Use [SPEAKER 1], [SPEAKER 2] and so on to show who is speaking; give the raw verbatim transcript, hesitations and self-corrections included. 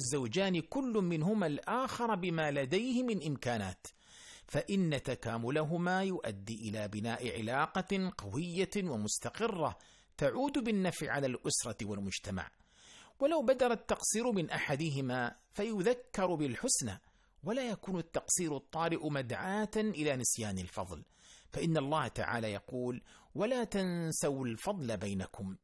[SPEAKER 1] الزوجان كل منهما الآخر بما لديه من إمكانات، فإن تكاملهما يؤدي إلى بناء علاقة قوية ومستقرة تعود بالنفع على الأسرة والمجتمع. ولو بدر التقصير من أحدهما فيذكر بالحسنى، ولا يكون التقصير الطارئ مدعاة إلى نسيان الفضل، فإن الله تعالى يقول: ولا تنسوا الفضل بينكم.